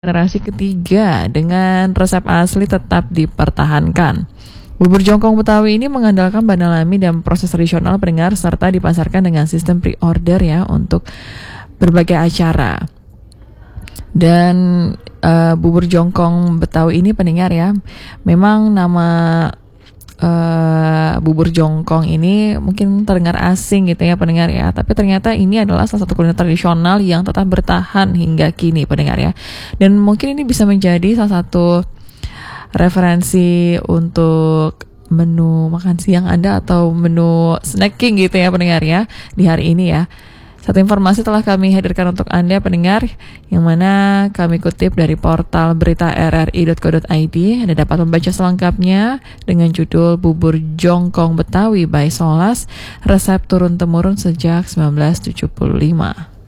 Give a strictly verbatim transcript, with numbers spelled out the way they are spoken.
Generasi ketiga dengan resep asli tetap dipertahankan. Bubur jongkong Betawi ini mengandalkan bahan alami dan proses tradisional pendengar serta dipasarkan dengan sistem pre-order ya untuk berbagai acara. Dan uh, bubur jongkong Betawi ini pendengar ya, memang nama uh, bubur jongkong ini mungkin terdengar asing gitu ya pendengar ya, tapi ternyata ini adalah salah satu kuliner tradisional yang tetap bertahan hingga kini pendengar ya. Dan mungkin ini bisa menjadi salah satu referensi untuk menu makan siang Anda atau menu snacking gitu ya pendengar ya di hari ini ya. Satu informasi telah kami hadirkan untuk Anda pendengar, yang mana kami kutip dari portal berita r r i dot co dot i d. Anda dapat membaca selengkapnya dengan judul Bubur Jongkong Betawi by Solas, resep turun-temurun sejak seribu sembilan ratus tujuh puluh lima.